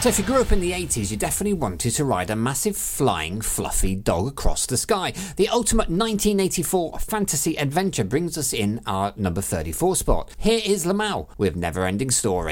So if you grew up in the 80s, you definitely wanted to ride a massive flying fluffy dog across the sky. The ultimate 1984 fantasy adventure brings us in our number 34 spot. Here is Lamau with Never Ending Story.